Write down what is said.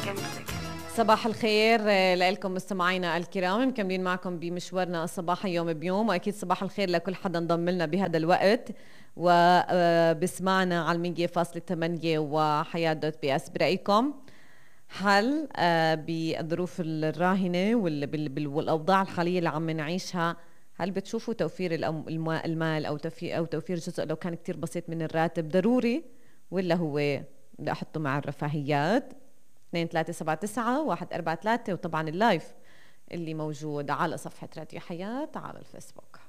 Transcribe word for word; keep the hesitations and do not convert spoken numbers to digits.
صباح الخير لكم مستمعينا الكرام، مكملين معكم بمشوارنا الصباحي يوم بيوم، واكيد صباح الخير لكل حدا انضم لنا بهذا الوقت وبسمعنا على مية فاصلة ثمانية وحياة دوت بي اس. برايكم هل بالظروف الراهنه والاوضاع الحاليه اللي عم نعيشها، هل بتشوفوا توفير المال او توفير او توفير جزء لو كان كتير بسيط من الراتب ضروري، ولا هو بدي احطه مع الرفاهيات؟ اثنين ثلاثة سبعة تسعة واحد أربعة ثلاثة، وطبعا اللايف اللي موجود على صفحة راديو حياة على الفيسبوك.